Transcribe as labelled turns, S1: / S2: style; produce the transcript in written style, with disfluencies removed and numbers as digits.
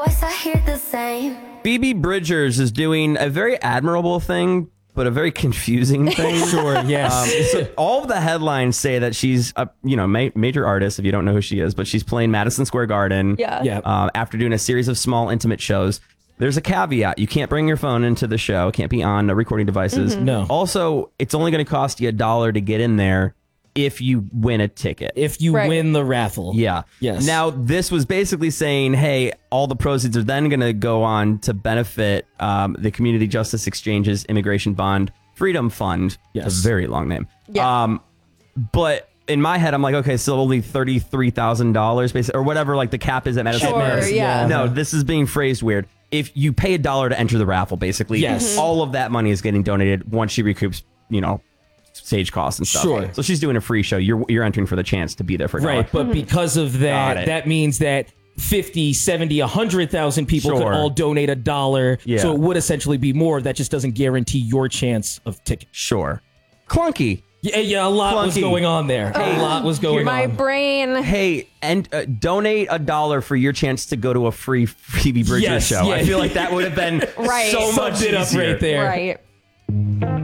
S1: I hear the same.
S2: Phoebe Bridgers is doing a very admirable thing, but a very confusing thing.
S3: Sure, yes.
S2: So all of the headlines say that she's a major artist, if you don't know who she is, but she's playing Madison Square Garden.
S3: Yeah.
S2: After doing a series of small, intimate shows. There's a caveat. You can't bring your phone into the show. It can't be on recording devices.
S3: No.
S2: Also, it's only going to cost you $1 to get in there if you win a ticket.
S3: If you win the raffle.
S2: Yeah.
S3: Yes.
S2: Now, this was basically saying, hey, all the proceeds are then going to go on to benefit the Community Justice Exchange's Immigration Bond Freedom Fund.
S3: Yes.
S2: A very long name.
S4: Yeah.
S2: But in my head, I'm like, okay, so only $33,000 basically, or whatever like the cap is at Madison.
S4: Sure, yeah.
S2: No, this is being phrased weird. If you pay $1 to enter the raffle, basically,
S3: Yes.
S2: all of that money is getting donated once she recoups, stage costs and stuff.
S3: Sure.
S2: So she's doing a free show. You're entering for the chance to be there for $1.
S3: Right, but because of
S2: Got
S3: that,
S2: it.
S3: that means that 50, 70, 100,000 people could
S2: Sure.
S3: all donate $1.
S2: Yeah.
S3: So it would essentially be more. That just doesn't guarantee your chance of ticket.
S2: Sure. Clunky.
S3: Yeah, a lot was
S2: Clunky.
S3: going on there. A lot was going
S4: My
S3: on.
S4: brain.
S2: Hey, and donate $1 for your chance to go to a free Phoebe Bridgers
S3: Yes,
S2: show.
S3: yeah.
S2: I feel like that would have been
S4: Right.
S2: so much
S3: Summed it up
S2: easier.
S3: right there.
S4: Right.